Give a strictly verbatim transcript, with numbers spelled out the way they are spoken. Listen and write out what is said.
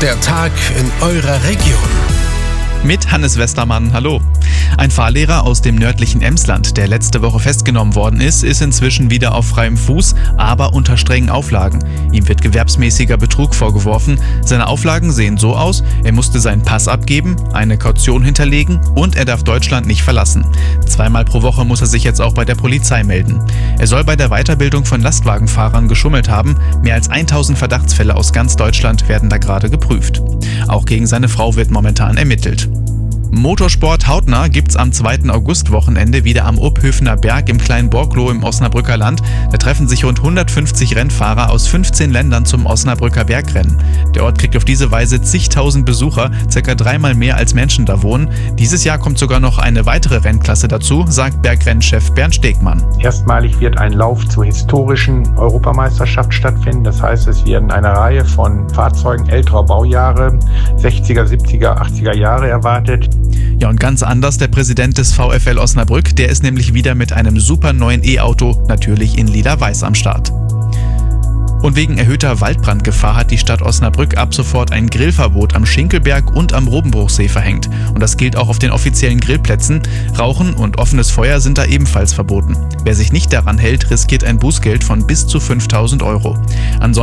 Der Tag in eurer Region. Mit Hannes Westermann, hallo. Ein Fahrlehrer aus dem nördlichen Emsland, der letzte Woche festgenommen worden ist, ist inzwischen wieder auf freiem Fuß, aber unter strengen Auflagen. Ihm wird gewerbsmäßiger Betrug vorgeworfen. Seine Auflagen sehen so aus: Er musste seinen Pass abgeben, eine Kaution hinterlegen und er darf Deutschland nicht verlassen. Zweimal pro Woche muss er sich jetzt auch bei der Polizei melden. Er soll bei der Weiterbildung von Lastwagenfahrern geschummelt haben. Mehr als tausend Verdachtsfälle aus ganz Deutschland werden da gerade geprüft. Auch gegen seine Frau wird momentan ermittelt. Motorsport hautnah gibt's am zweiten August-Wochenende wieder am Upphöfener Berg im kleinen Borgloh im Osnabrücker Land. Da treffen sich rund hundertfünfzig Rennfahrer aus fünfzehn Ländern zum Osnabrücker Bergrennen. Der Ort kriegt auf diese Weise zigtausend Besucher, circa dreimal mehr als Menschen da wohnen. Dieses Jahr kommt sogar noch eine weitere Rennklasse dazu, sagt Bergrennchef Bernd Stegmann. Erstmalig wird ein Lauf zur historischen Europameisterschaft stattfinden. Das heißt, es werden eine Reihe von Fahrzeugen älterer Baujahre, sechziger, siebziger, achtziger Jahre erwartet. Ja, und ganz anders der Präsident des VfL Osnabrück, der ist nämlich wieder mit einem super neuen E-Auto, natürlich in lila-weiß am Start. Und wegen erhöhter Waldbrandgefahr hat die Stadt Osnabrück ab sofort ein Grillverbot am Schinkelberg und am Robenbruchsee verhängt. Und das gilt auch auf den offiziellen Grillplätzen. Rauchen und offenes Feuer sind da ebenfalls verboten. Wer sich nicht daran hält, riskiert ein Bußgeld von bis zu fünftausend Euro. Ansonsten